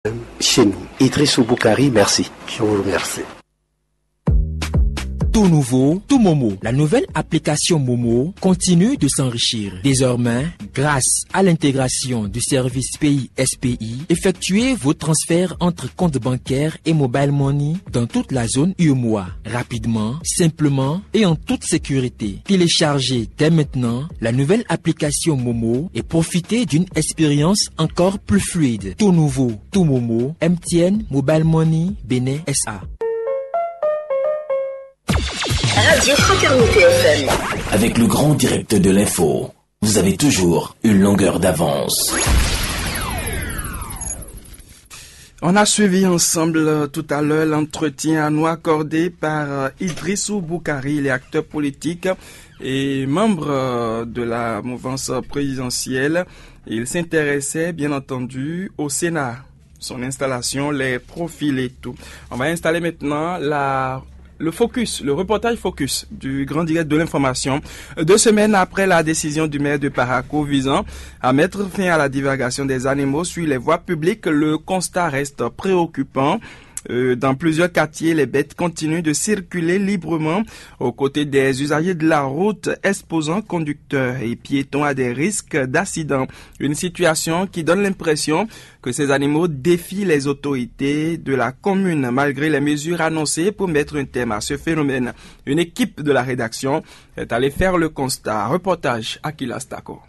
chez nous. Idrissou Boukari, merci. Je vous remercie. Tout nouveau, tout Momo. La nouvelle application Momo continue de s'enrichir. Désormais, grâce à l'intégration du service pays SPI, effectuez vos transferts entre comptes bancaires et mobile money dans toute la zone UEMOA. Rapidement, simplement et en toute sécurité. Téléchargez dès maintenant la nouvelle application Momo et profitez d'une expérience encore plus fluide. Tout nouveau, tout Momo. MTN Mobile Money Bénin SA. Radio Fraternité FM. Avec le grand direct de l'info, vous avez toujours une longueur d'avance. On a suivi ensemble tout à l'heure l'entretien à nous accordé par Idrissou Boukari, il est acteur politique et membre de la mouvance présidentielle. Il s'intéressait bien entendu au Sénat, son installation, les profils et tout. On va installer maintenant le reportage focus du grand direct de l'information. 2 semaines après la décision du maire de Parakou visant à mettre fin à la divagation des animaux sur les voies publiques, le constat reste préoccupant. Dans plusieurs quartiers, les bêtes continuent de circuler librement aux côtés des usagers de la route, exposant conducteurs et piétons à des risques d'accident. Une situation qui donne l'impression que ces animaux défient les autorités de la commune, malgré les mesures annoncées pour mettre un terme à ce phénomène. Une équipe de la rédaction est allée faire le constat. Reportage Akila Stako.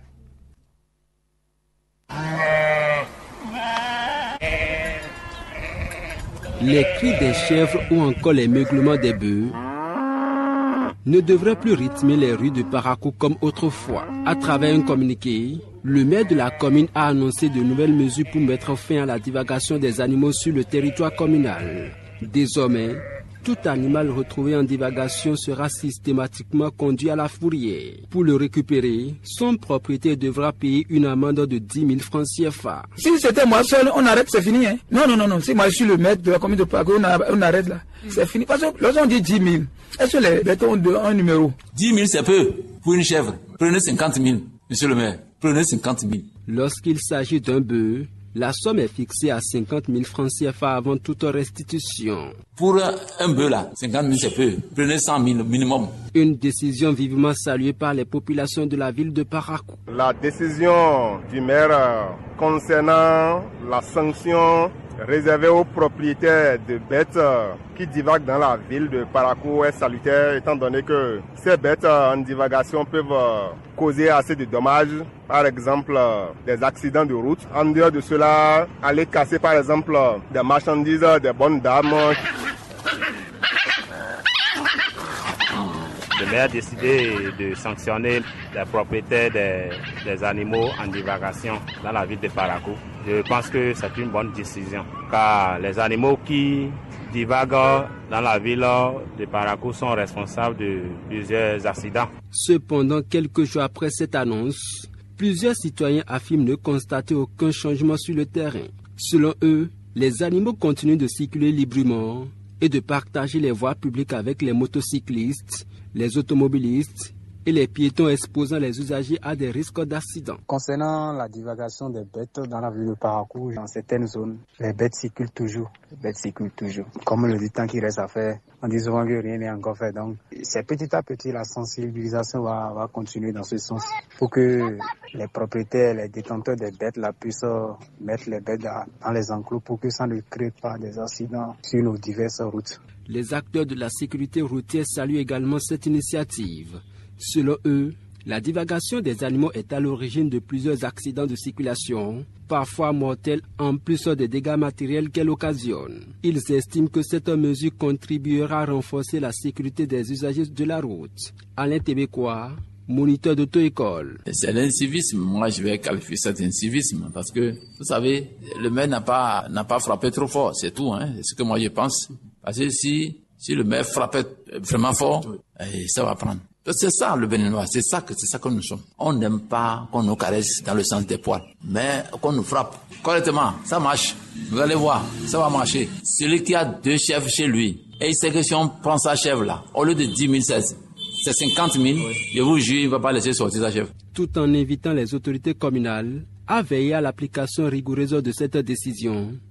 Les cris des chèvres ou encore les meuglements des bœufs ne devraient plus rythmer les rues de Parakou comme autrefois. À travers un communiqué, le maire de la commune a annoncé de nouvelles mesures pour mettre fin à la divagation des animaux sur le territoire communal. Désormais, tout animal retrouvé en divagation sera systématiquement conduit à la fourrière. Pour le récupérer, son propriétaire devra payer une amende de 10 000 francs CFA. Si c'était moi seul, on arrête, c'est fini. Hein? Non. Si moi je suis le maître de la commune de Parakou, on arrête là. C'est fini. Parce que lorsqu'on dit 10 000, est-ce que les bêtes ont un numéro? 10 000 c'est peu pour une chèvre. Prenez 50 000, monsieur le maire. Prenez 50 000. Lorsqu'il s'agit d'un bœuf, la somme est fixée à 50 000 francs CFA avant toute restitution. Pour un bœuf là, 50 000 c'est peu. Prenez 100 000 minimum. Une décision vivement saluée par les populations de la ville de Parakou. La décision du maire concernant la sanction réservée aux propriétaires de bêtes qui divaguent dans la ville de Parakou est salutaire, étant donné que ces bêtes en divagation peuvent causer assez de dommages, par exemple des accidents de route. En dehors de cela, aller casser par exemple des marchandises, des bonnes dames. Le maire a décidé de sanctionner les propriétaires des animaux en divagation dans la ville de Parakou. Je pense que c'est une bonne décision, car les animaux qui divaguent dans la ville de Parakou sont responsables de plusieurs accidents. Cependant, quelques jours après cette annonce, plusieurs citoyens affirment ne constater aucun changement sur le terrain. Selon eux, les animaux continuent de circuler librement et de partager les voies publiques avec les motocyclistes, les automobilistes et les piétons, exposant les usagers à des risques d'accident. Concernant la divagation des bêtes dans la ville de Parakou, dans certaines zones, les bêtes circulent toujours. Comme le temps qui reste à faire, on dit souvent que rien n'est encore fait. Donc, c'est petit à petit, la sensibilisation va continuer dans ce sens pour que les propriétaires, les détenteurs des bêtes là, puissent mettre les bêtes dans les enclos pour que ça ne crée pas des accidents sur nos diverses routes. Les acteurs de la sécurité routière saluent également cette initiative. Selon eux, la divagation des animaux est à l'origine de plusieurs accidents de circulation, parfois mortels en plus des dégâts matériels qu'elle occasionne. Ils estiment que cette mesure contribuera à renforcer la sécurité des usagers de la route. Alain Tébécois, moniteur d'auto-école. C'est l'incivisme. Moi, je vais qualifier ça d'incivisme parce que, vous savez, le maire n'a pas frappé trop fort. C'est tout, hein. C'est ce que moi je pense. Parce que si le maire frappait vraiment fort, ça va prendre. C'est ça le Béninois, c'est ça que nous sommes. On n'aime pas qu'on nous caresse dans le sens des poils, mais qu'on nous frappe correctement, ça marche. Vous allez voir, ça va marcher. Celui qui a 2 chèvres chez lui, et il sait que si on prend sa chèvre là, au lieu de 10 000, c'est 50 000, je vous jure, il ne va pas laisser sortir sa chèvre. Tout en invitant les autorités communales à veiller à l'application rigoureuse de cette décision,